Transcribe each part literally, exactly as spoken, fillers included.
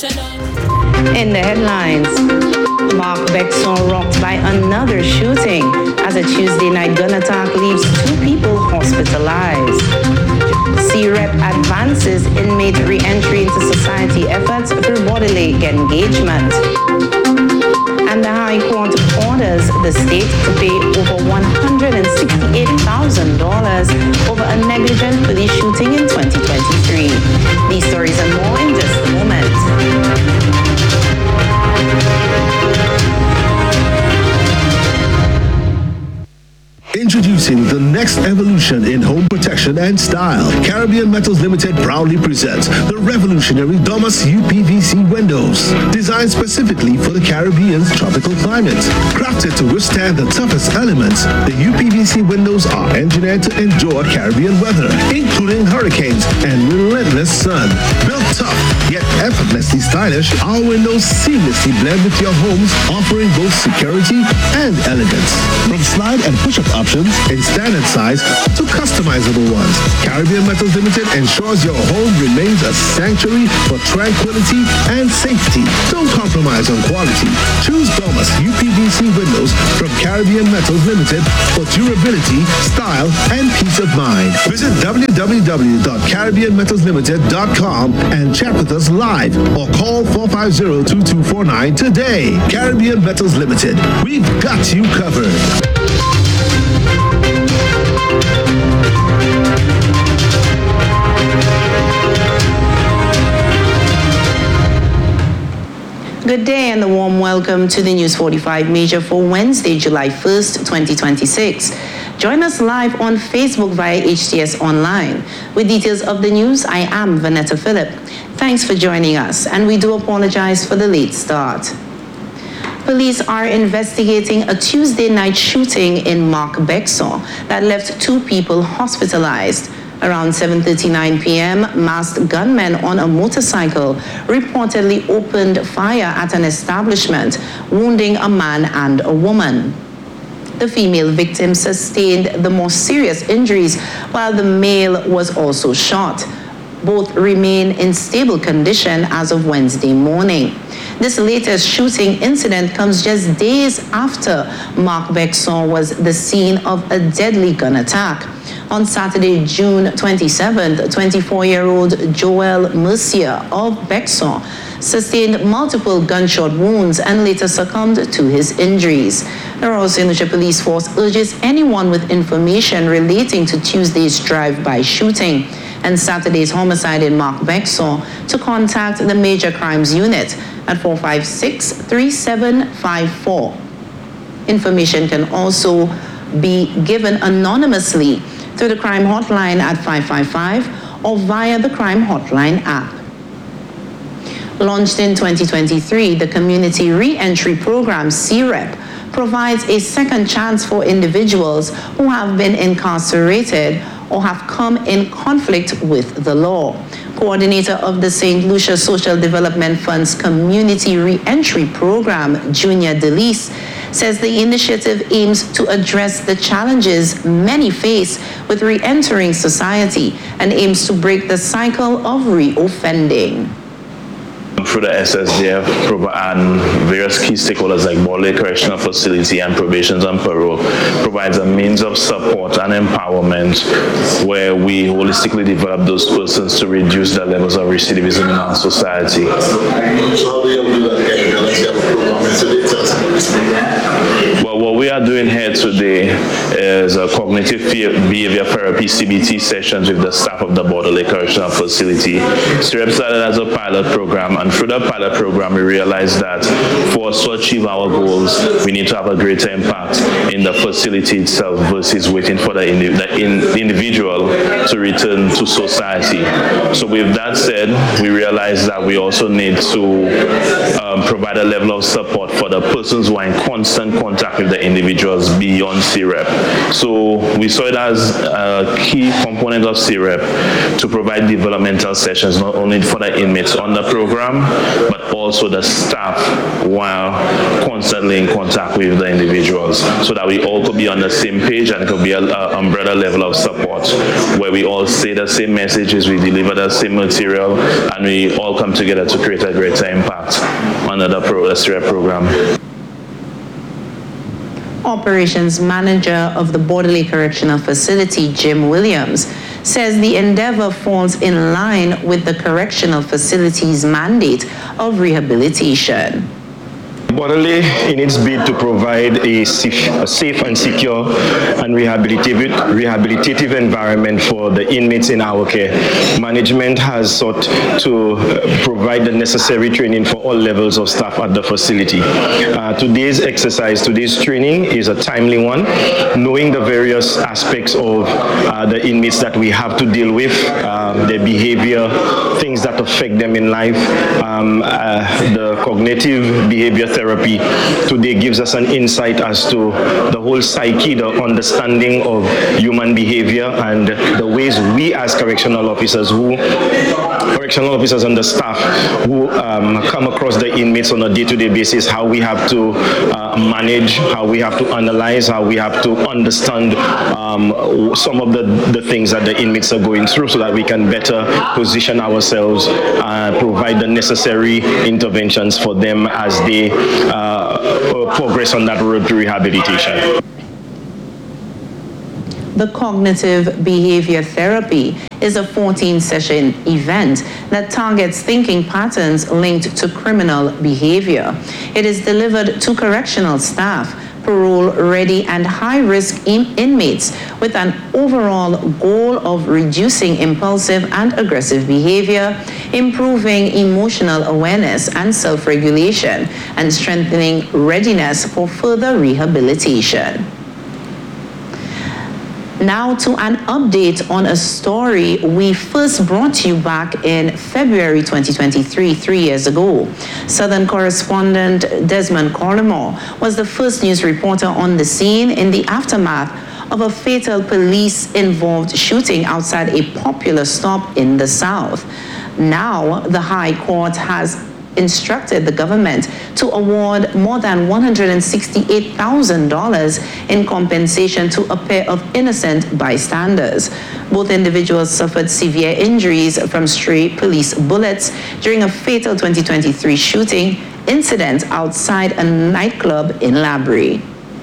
In the headlines, Mark Bexon rocked by another shooting as a Tuesday night gun attack leaves two people hospitalized. C R E P advances inmate re-entry into society efforts through bodily engagement. And the High Court orders the state to pay over one hundred sixty-eight thousand dollars over a negligent police shooting in twenty twenty-three. These stories and more in just a moment. Introducing the next evolution in home protection and style. Caribbean Metals Limited proudly presents the revolutionary Domus U P V C windows. Designed specifically for the Caribbean's tropical climate. Crafted to withstand the toughest elements, the U P V C windows are engineered to endure Caribbean weather, including hurricanes and relentless sun. Built tough, yet effortlessly stylish, our windows seamlessly blend with your homes, offering both security and elegance. From slide and push-up options in standard size to customizable ones, Caribbean Metals Limited ensures your home remains a sanctuary for tranquility and safety. Don't compromise on quality. Choose Domus U P V C windows from Caribbean Metals Limited for durability, style, and peace of mind. Visit w w w dot caribbean metals limited dot com and chat with us live or call four five zero, two two four nine today. Caribbean Metals Limited. We've got you covered. Good day and a warm welcome to the News forty-five Major for Wednesday, July first, twenty twenty-six. Join us live on Facebook via H T S Online. With details of the news, I am Vanetta Phillip. Thanks for joining us, and we do apologize for the late start. Police are investigating a Tuesday night shooting in Mark Bexon that left two people hospitalized. Around seven thirty-nine p.m., masked gunmen on a motorcycle reportedly opened fire at an establishment, wounding a man and a woman. The female victim sustained the more serious injuries, while the male was also shot. Both remain in stable condition as of Wednesday morning. This latest shooting incident comes just days after Mark Bexon was the scene of a deadly gun attack. On Saturday, June twenty-seventh, twenty-four-year-old Joel Mercier of Bexon sustained multiple gunshot wounds and later succumbed to his injuries. The Royal Saint Lucia Police Force urges anyone with information relating to Tuesday's drive-by shooting and Saturday's homicide in Mark Bexon to contact the Major Crimes Unit at four five six, three seven five four. Information can also be given anonymously through the crime hotline at five five five or via the crime hotline app. Launched in twenty twenty-three, the Community Re-Entry Program, C R E P, provides a second chance for individuals who have been incarcerated or have come in conflict with the law. Coordinator of the Saint Lucia Social Development Fund's Community Re-Entry Program, Junior DeLise, says the initiative aims to address the challenges many face with re-entering society and aims to break the cycle of re-offending. Through the S S D F and various key stakeholders like Ball Lake Correctional Facility and Probations and Parole provides a means of support and empowerment where we holistically develop those persons to reduce the levels of recidivism in our society. Well, what we are doing here today is a cognitive behavior therapy C B T sessions with the staff of the Border Lake Correctional Facility. C R E P started as a pilot program, and through the pilot program we realized that for us to achieve our goals, we need to have a greater impact in the facility itself versus waiting for the, indi the, in the individual to return to society. So with that said, we realized that we also need to um, provide a level of support for the persons who are in constant contact with the individuals beyond C R E P. So we saw it as a key component of C R E P to provide developmental sessions not only for the inmates on the program, but also the staff while constantly in contact with the individuals, so that we all could be on the same page and it could be an umbrella level of support where we all say the same messages, we deliver the same material, and we all come together to create a greater impact under the, pro, the C R E P program. Operations Manager of the Bordelais Correctional Facility, Jim Williams, says the endeavor falls in line with the correctional facility's mandate of rehabilitation. Bordelais, in its bid to provide a safe, a safe and secure and rehabilitative, rehabilitative environment for the inmates in our care, management has sought to provide the necessary training for all levels of staff at the facility. Uh, today's exercise, today's training is a timely one, knowing the various aspects of uh, the inmates that we have to deal with, uh, their behavior, things that affect them in life, um, uh, the cognitive behavior therapy today gives us an insight as to the whole psyche, the understanding of human behavior, and the ways we as correctional officers who correctional officers and the staff who um, come across the inmates on a day-to-day basis, how we have to uh, manage, how we have to analyze, how we have to understand um, some of the, the things that the inmates are going through, so that we can better position ourselves, uh, provide the necessary interventions for them as they uh, progress on that road to rehabilitation. The Cognitive Behavior Therapy is a fourteen-session event that targets thinking patterns linked to criminal behavior. It is delivered to correctional staff, parole-ready and high-risk in- inmates with an overall goal of reducing impulsive and aggressive behavior, improving emotional awareness and self-regulation, and strengthening readiness for further rehabilitation. Now to an update on a story we first brought to you back in February twenty twenty-three, three years ago. Southern correspondent Desmond Collymore was the first news reporter on the scene in the aftermath of a fatal police-involved shooting outside a popular stop in the South. Now, the High Court has instructed the government to award more than one hundred sixty-eight thousand dollars in compensation to a pair of innocent bystanders. Both individuals suffered severe injuries from stray police bullets during a fatal twenty twenty-three shooting incident outside a nightclub in Labrie.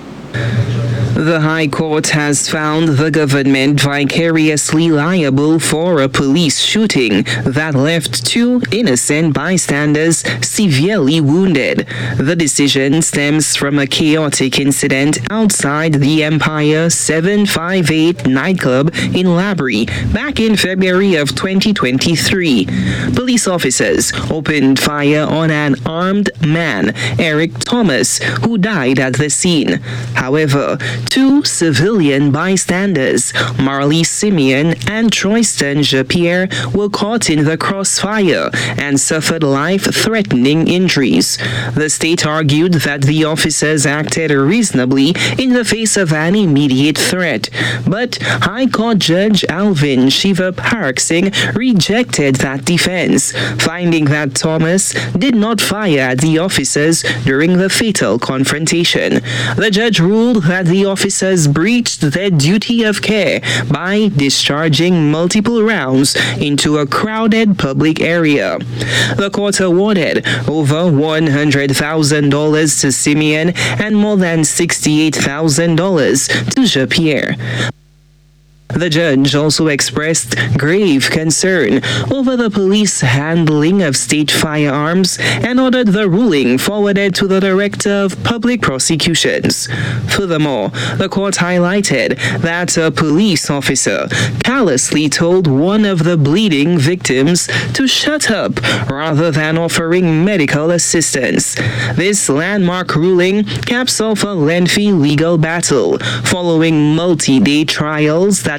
The High Court has found the government vicariously liable for a police shooting that left two innocent bystanders severely wounded. The decision stems from a chaotic incident outside the Empire seven five eight nightclub in Labrie back in February of twenty twenty-three. Police officers opened fire on an armed man, Eric Thomas, who died at the scene. However, two civilian bystanders, Marley Simeon and Troyston Japierre, were caught in the crossfire and suffered life-threatening injuries. The state argued that the officers acted reasonably in the face of an immediate threat, but High Court Judge Alvin Shiva Parak Singh rejected that defense, finding that Thomas did not fire at the officers during the fatal confrontation. The judge ruled that the officers breached their duty of care by discharging multiple rounds into a crowded public area. The court awarded over one hundred thousand dollars to Simeon and more than sixty-eight thousand dollars to Japierre. The judge also expressed grave concern over the police handling of state firearms and ordered the ruling forwarded to the Director of Public Prosecutions. Furthermore, the court highlighted that a police officer callously told one of the bleeding victims to shut up rather than offering medical assistance. This landmark ruling caps off a lengthy legal battle following multi-day trials that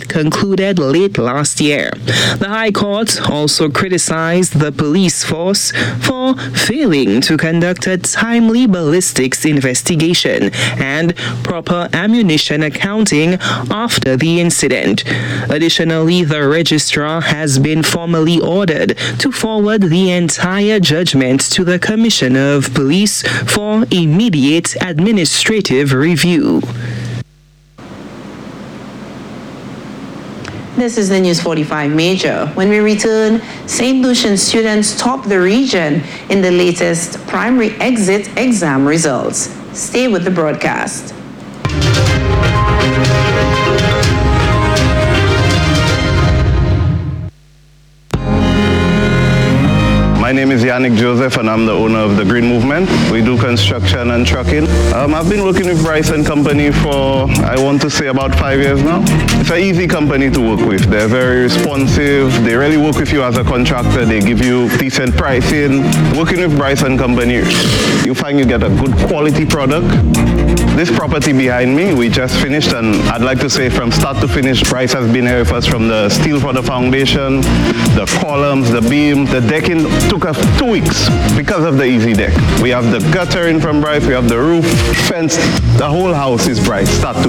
that concluded late last year. The High Court also criticized the police force for failing to conduct a timely ballistics investigation and proper ammunition accounting after the incident. Additionally, the registrar has been formally ordered to forward the entire judgment to the Commissioner of Police for immediate administrative review. This is the News forty-five Major. When we return, Saint Lucian students top the region in the latest primary exit exam results. Stay with the broadcast. My name is Yannick Joseph and I'm the owner of The Green Movement. We do construction and trucking. Um, I've been working with Bryce and Company for, I want to say, about five years now. It's an easy company to work with. They're very responsive. They really work with you as a contractor. They give you decent pricing. Working with Bryce and Company, you find you get a good quality product. This property behind me, we just finished, and I'd like to say from start to finish, Bryce has been here with us from the steel for the foundation, the columns, the beam, the decking took us two weeks because of the Easy Deck. We have the guttering from Bryce, we have the roof, fence, the whole house is Bryce, start to